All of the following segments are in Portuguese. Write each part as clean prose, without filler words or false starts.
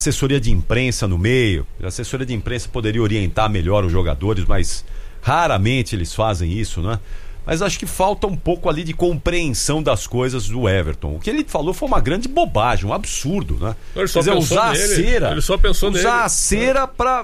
assessoria de imprensa no meio. A assessoria de imprensa poderia orientar melhor os jogadores, mas raramente eles fazem isso, né? Mas acho que falta um pouco ali de compreensão das coisas do Everton. O que ele falou foi uma grande bobagem, um absurdo, né? Ele só pensou usar nele. A cera. Ele só pensou nele. Usar a cera pra...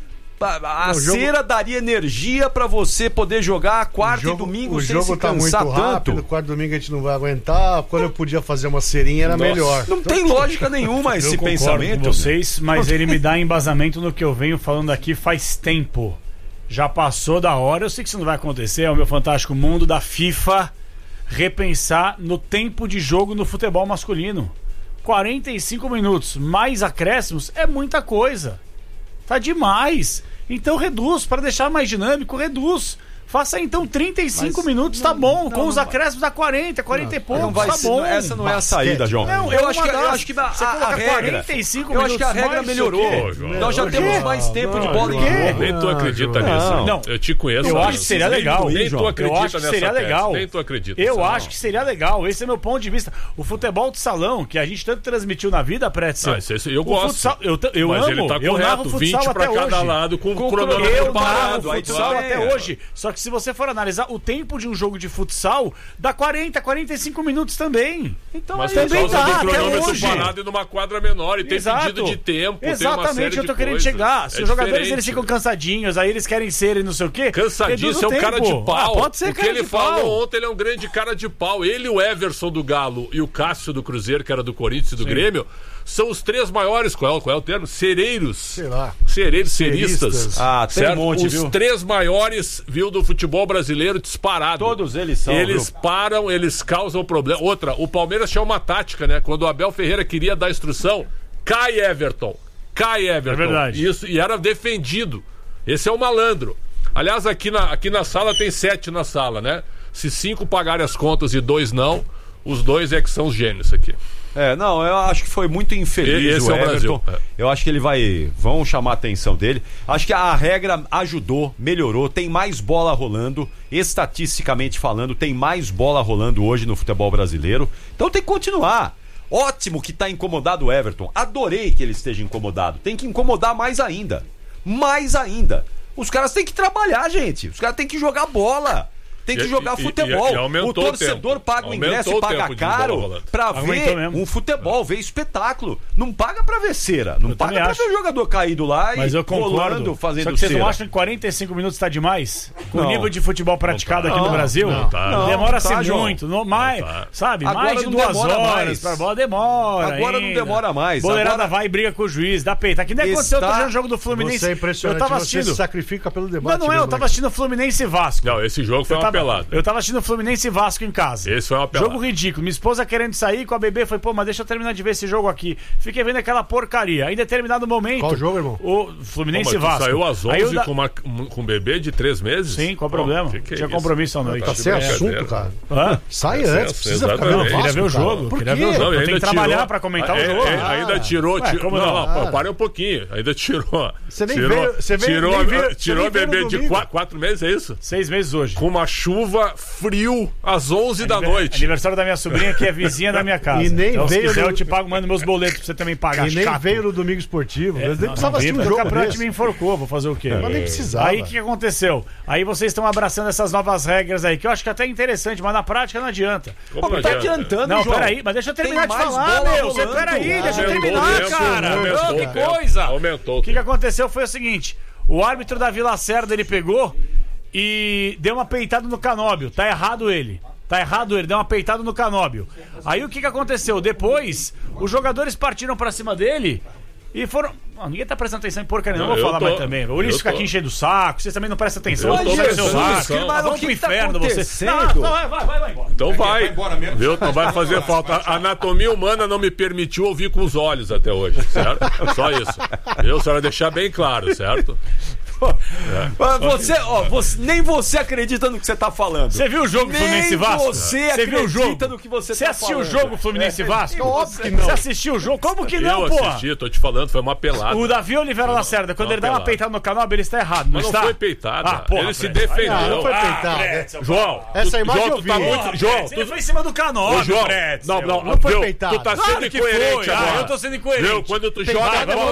A cera daria energia pra você poder jogar quarta e domingo sem se cansar tanto. O jogo tá muito rápido, quarta e domingo a gente não vai aguentar. Quando eu podia fazer uma cerinha era melhor. Não tem lógica nenhuma esse pensamento. Com vocês, mas ele me dá embasamento no que eu venho falando aqui faz tempo. Já passou da hora, eu sei que isso não vai acontecer, é o meu fantástico mundo da FIFA repensar no tempo de jogo no futebol masculino. 45 minutos mais acréscimos é muita coisa. Tá demais. Então reduz, para deixar mais dinâmico, reduz. Faça então 35 minutos, tá bom. Com os acréscimos dá 40 e poucos, tá bom. Essa não é a saída, João. Eu acho que a regra... 45 eu acho que a regra melhorou. Nós já temos mais tempo de bola em jogo. Nem tu acredita nisso. Não, eu te conheço. Eu acho que seria legal. Nem tu acredita nessa seria legal. Nem tu acredita. Eu acho que seria legal. Esse é meu ponto de vista. O futebol de salão, que a gente tanto transmitiu na vida, Pretzel. Eu gosto. Eu mas amo. Ele tá correto. 20 pra cada lado, com o cronômetro parado. Eu futsal até hoje. Só que se você for analisar o tempo de um jogo de futsal, dá 45 minutos também. Então, mas também dá, até cronômetro parado e numa quadra menor e tem pedido de tempo. Exatamente, eu tô querendo chegar. Se os jogadores eles ficam cansadinhos, aí eles querem ser e não sei o quê. Cansadinho, é um cara de pau. Pode ser o que ele falou ontem, ele é um grande cara de pau. Ele, o Everson do Galo e o Cássio do Cruzeiro, que era do Corinthians e do Grêmio, são os três maiores, qual é o termo? Cereiros. Sei lá. Ceristas. Tem um monte, os três maiores, do futebol brasileiro disparado. Todos eles são. Eles param, eles causam problema. Outra, o Palmeiras tinha uma tática, né? Quando o Abel Ferreira queria dar instrução, cai Everton. É verdade. Isso, e era defendido. Esse é o malandro. Aliás, aqui na sala tem 7 na sala, né? Se 5 pagarem as contas e 2 não, os 2 é que são os gênios aqui. Eu acho que foi muito infeliz esse o é o Everton. Brasil. Eu acho que vão chamar a atenção dele. Acho que a regra ajudou, melhorou, tem mais bola rolando, estatisticamente falando, tem mais bola rolando hoje no futebol brasileiro. Então tem que continuar. Ótimo que tá incomodado o Everton. Adorei que ele esteja incomodado. Tem que incomodar mais ainda. Mais ainda. Os caras têm que trabalhar, gente. Os caras têm que jogar bola. Tem que jogar futebol. O torcedor paga o ingresso e paga caro pra ver um futebol, ver espetáculo. Não paga pra ver cera. Não paga pra ver o jogador caído lá e rolando, fazendo cera. Só que vocês não acham que 45 minutos tá demais? Com o nível de futebol praticado aqui no Brasil? Demora-se muito. Sabe? Mais de 2 horas pra bola demora. Agora não demora mais. Boleirada vai e briga com o juiz, dá peita. Que nem aconteceu no jogo do Fluminense. Você é impressionante. Eu tava assistindo. Você se sacrifica pelo debate. Não, eu tava assistindo Fluminense e Vasco. Não, esse jogo foi uma pelada. Eu tava assistindo Fluminense e Vasco em casa. Esse foi uma pelada. Jogo ridículo. Minha esposa querendo sair com a bebê. Foi, mas deixa eu terminar de ver esse jogo aqui. Fiquei vendo aquela porcaria. Em determinado momento... Qual jogo, irmão? O Fluminense e Vasco. Saiu às 11 com um bebê de 3 meses? Sim, qual o problema? Tinha compromisso à noite. Tá sem assunto, cara. Sai antes. Precisa ficar vendo Vasco. Queria ver o jogo. Por quê? Eu tenho que trabalhar pra comentar o jogo. Ainda tirou... Não, para um pouquinho. Ainda tirou... Você nem veio... Tirou a bebê de 4 meses, é isso? 6 meses hoje. Com uma chuva frio às 11 da noite. Aniversário da minha sobrinha, que é vizinha da minha casa. E nem então, veio. Se quiser, eu te pago, mando meus boletos pra você também pagar. E nem veio no domingo esportivo. Mas nem precisava assistir um jogo. O campeonato me enforcou, vou fazer o quê? Mas nem precisava. Aí o que aconteceu? Aí vocês estão abraçando essas novas regras aí, que eu acho que até é interessante, mas na prática não adianta. Tá adiantando, não, João. peraí, mas deixa eu terminar de falar, meu. Peraí, deixa eu terminar, cara. Que coisa. Aumentou. O que aconteceu foi o seguinte: o árbitro da Vila Cerda, ele pegou e deu uma peitada no Canóbio. Tá errado ele, deu uma peitada no Canóbio. Aí o que aconteceu? Depois, os jogadores partiram pra cima dele e foram... ninguém tá prestando atenção em porcaria, não vou falar mais também. O Ulisses fica aqui enchendo o saco, vocês também não prestam atenção. Vamos pro inferno, você. Não, vai embora. Então vai. Viu? Não vai fazer falta. A anatomia humana não me permitiu ouvir com os olhos até hoje, certo? Só isso. Eu só deixar bem claro, certo? Nem você acredita no que você tá falando. Você viu o jogo Fluminense e Vasco? Você viu o jogo? No que você Você tá assistiu o falando. jogo Fluminense e Vasco? Óbvio que não. Você assistiu o jogo? Como que não, Eu pô? assisti, tô te falando, foi uma pelada. O Davi Oliveira Lacerda, quando Não, ele dá uma pelado. peitada no canal, ele está errado, não Mas não está? foi peitada. porra, Ele se Fred. defendeu. Não foi peitada. Pretzel, João, Essa imagem João, eu tu tá vi. muito. João, Ele foi em cima do canal, Ô, João, Pretzel. não Não foi viu? peitado. Tu tá Claro sendo que incoerente foi. agora. Eu tô sendo incoerente. Viu? Quando tu Peitado joga a é bola